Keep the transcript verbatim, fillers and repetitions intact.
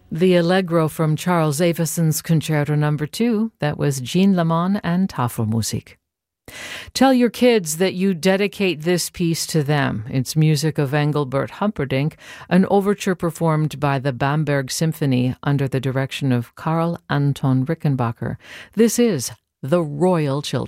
The Allegro from Charles Averson's Concerto Number Two. That was Jean Lamont and Tafelmusik. Tell your kids that you dedicate this piece to them. It's music of Engelbert Humperdinck, an overture performed by the Bamberg Symphony under the direction of Karl Anton Rickenbacker. This is The Royal Children.